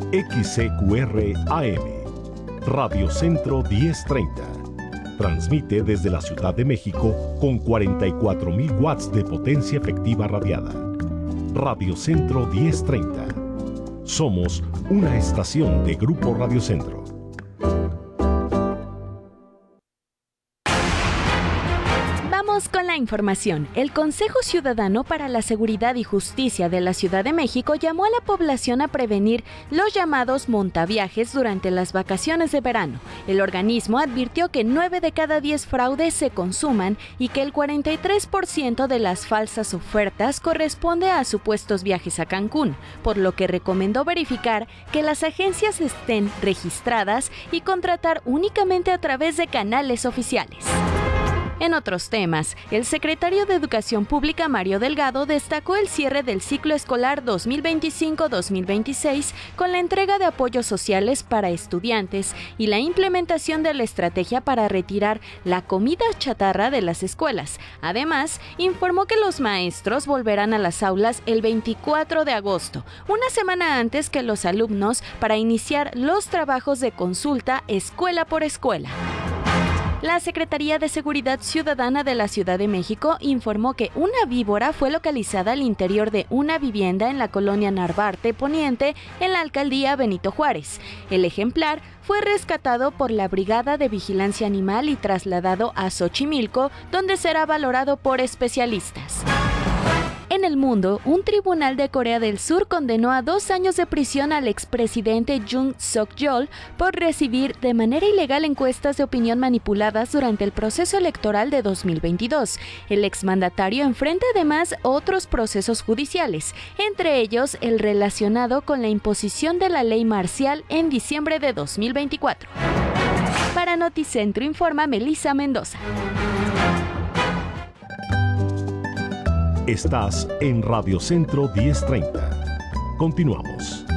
XCQR AM, Radio Centro 1030. Transmite desde la Ciudad de México con 44.000 watts de potencia efectiva radiada. Radio Centro 1030. Somos una estación de Grupo Radio Centro. Con la información, el Consejo Ciudadano para la Seguridad y Justicia de la Ciudad de México llamó a la población a prevenir los llamados montaviajes durante las vacaciones de verano. El organismo advirtió que 9 de cada 10 fraudes se consuman y que el 43% de las falsas ofertas corresponde a supuestos viajes a Cancún, por lo que recomendó verificar que las agencias estén registradas y contratar únicamente a través de canales oficiales. En otros temas, el secretario de Educación Pública, Mario Delgado, destacó el cierre del ciclo escolar 2025-2026 con la entrega de apoyos sociales para estudiantes y la implementación de la estrategia para retirar la comida chatarra de las escuelas. Además, informó que los maestros volverán a las aulas el 24 de agosto, una semana antes que los alumnos, para iniciar los trabajos de consulta escuela por escuela. La Secretaría de Seguridad Ciudadana de la Ciudad de México informó que una víbora fue localizada al interior de una vivienda en la colonia Narvarte Poniente, en la alcaldía Benito Juárez. El ejemplar fue rescatado por la Brigada de Vigilancia Animal y trasladado a Xochimilco, donde será valorado por especialistas. En el mundo, un tribunal de Corea del Sur condenó a 2 años de prisión al expresidente Yoon Suk-yeol por recibir de manera ilegal encuestas de opinión manipuladas durante el proceso electoral de 2022. El exmandatario enfrenta además otros procesos judiciales, entre ellos el relacionado con la imposición de la ley marcial en diciembre de 2024. Para Noticentro informa Melissa Mendoza. Estás en Radio Centro 1030. Continuamos.